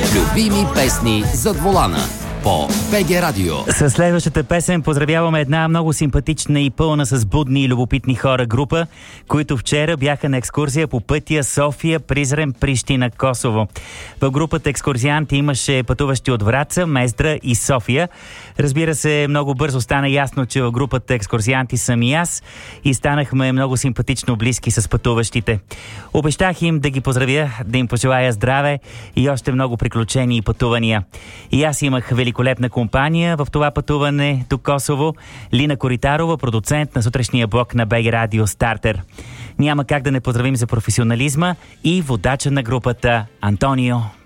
Любими песни зад волана по БГ Радио. Със следващата песен поздравяваме една много симпатична и пълна с будни и любопитни хора група, които вчера бяха на екскурзия по пътя София, Призрен, Прищина, Косово. В групата екскурзианти имаше пътуващи от Враца, Мездра и София. Разбира се, много бързо стана ясно, че в групата екскурзианти съм и аз и станахме много симпатично близки с пътуващите. Обещах им да ги поздравя, да им пожелая здраве и още много приключения и пътувания. И аз имах великолепна компания в това пътуване до Косово. Лина Коритарова, продуцент на сутрешния блок на БГ Радио Стартер. Няма как да не поздравим за професионализма и водача на групата Антонио.